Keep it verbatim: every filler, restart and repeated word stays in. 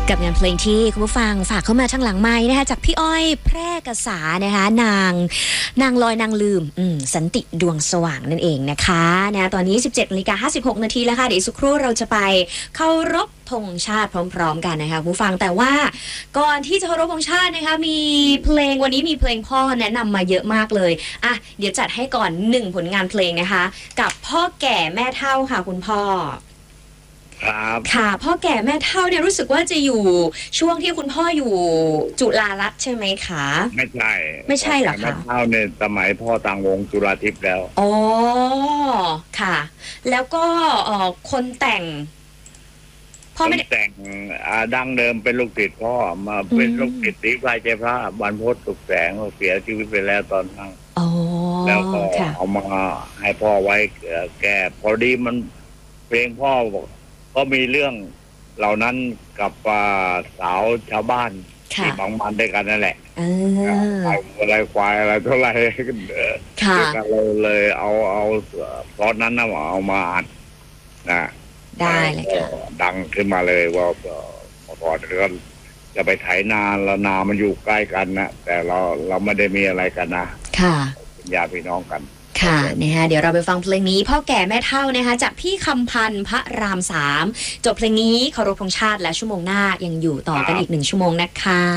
กับงานเพลงที่คุณผู้ฟังฝากเข้ามาทางหลังไม้นะคะจากพี่อ้อยแพร่กษานะคะนางนางลอยนางลืมสันติดวงสว่างนั่นเองนะคะนะตอนนี้ สิบเจ็ดนาฬิกาห้าสิบหกนาทีแล้วค่ะเดี๋ยวสักครู่เราจะไปเคารพธงชาติพร้อมๆกันนะคะผู้ฟังแต่ว่าก่อนที่จะเคารพธงชาตินะคะมีเพลงวันนี้มีเพลงพ่อแนะนำมาเยอะมากเลยอ่ะเดี๋ยวจัดให้ก่อนหนึ่งผลงานเพลงนะคะกับพ่อแก่แม่เฒ่าค่ะคุณพ่อครับค่ะพ่อแก่แม่เฒ่าเนี่ยรู้สึกว่าจะอยู่ช่วงที่คุณพ่ออยู่จุฬารัตน์ใช่ไหมคะไม่ใช่ไม่ใช่เหรอคะแม่เฒ่าเนี่ยสมัยพ่อต่างวงจุฬาทิพย์แล้วอ๋อค่ะแล้วก็เอ่อคนแต่งพ่อไม่ได้แต่งดั้งเดิมเป็นลูกศิษย์พ่อมาเป็นลูกศิษย์ศรีไพรใจพระบรรพตสุขแสงเสียชีวิตไปแล้วตอนนั้นแล้วก็เอามาให้พ่อไว้แก่พอดีมันเพลงพ่อก็มีเรื่องเหล่านั้นกับสาวชาวบ้านที่บางมันด้วยกันนั่นแหละอะไรควายอะไรเท่าไรกันเลยเลยเอาเอาเพราะนั้นนะเอามาอัดนะได้เลยค่ะดังขึ้นมาเลยว่าพอก็จะไปไถนาแล้วนามันอยู่ใกล้กันนะแต่เราเราไม่ได้มีอะไรกันนะค่ะเป็นญาติพี่น้องกันค่ะนะคะเดี๋ยวเราไปฟังเพลงนี้พ่อแก่แม่เฒ่านะคะจากพี่คำพันธ์พระรามสามจบเพลงนี้เคารพธงชาติและชั่วโมงหน้ายังอยู่ต่อกันอีกหนึ่งชั่วโมงนะคะ